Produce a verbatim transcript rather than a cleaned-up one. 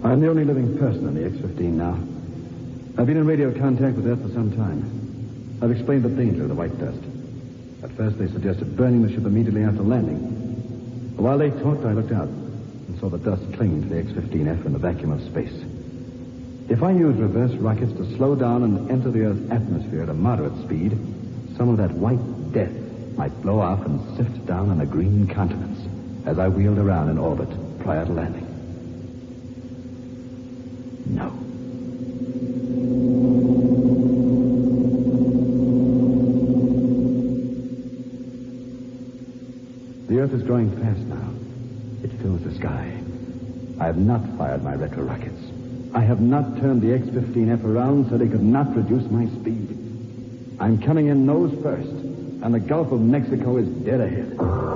I'm the only living person on the X fifteen now. I've been in radio contact with Earth for some time. I've explained the danger of the white dust. At first, they suggested burning the ship immediately after landing. But while they talked, I looked out and saw the dust clinging to the X fifteen F in the vacuum of space. If I use reverse rockets to slow down and enter the Earth's atmosphere at a moderate speed, some of that white death might blow off and sift down on a green continent as I wheeled around in orbit prior to landing. No. The Earth is growing fast now. It fills the sky. I have not fired my retro rockets. I have not turned the X fifteen F around so they could not reduce my speed. I'm coming in nose first, and the Gulf of Mexico is dead ahead.